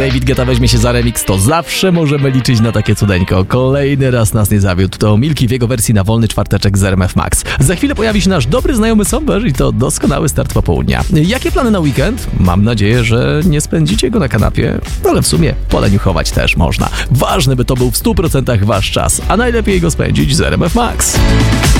David Guetta weźmie się za remix, to zawsze możemy liczyć na takie cudeńko. Kolejny raz nas nie zawiódł. To Milki w jego wersji na wolny czwarteczek z RMF Max. Za chwilę pojawi się nasz dobry znajomy Somber i to doskonały start popołudnia. Jakie plany na weekend? Mam nadzieję, że nie spędzicie go na kanapie, ale w sumie poleniuchować też można. Ważne, by to był w 100% wasz czas, a najlepiej go spędzić z RMF Max.